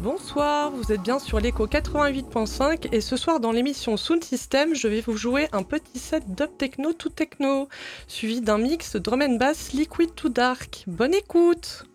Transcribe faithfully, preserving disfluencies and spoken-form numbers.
Bonsoir, vous êtes bien sur l'écho quatre-vingt-huit point cinq et ce soir dans l'émission Sound System, je vais vous jouer un petit set dub techno tout techno, suivi d'un mix drum and bass liquid to dark. Bonne écoute!